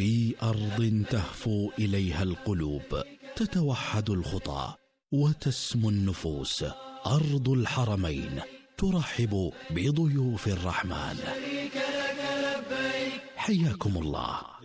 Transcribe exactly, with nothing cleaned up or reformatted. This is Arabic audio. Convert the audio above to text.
في أرض تهفو إليها القلوب، تتوحد الخطى وتسمو النفوس. أرض الحرمين ترحب بضيوف الرحمن. حياكم الله.